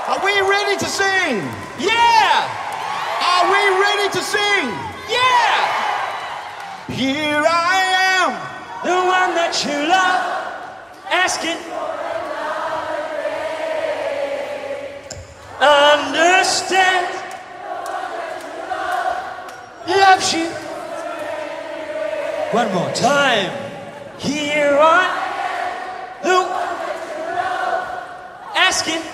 Are we ready to sing? Yeah! Are we ready to sing? Yeah! Here I am, The one that you love, asking. Understand. Loves you. One more time. Here I am, the one that you love, asking.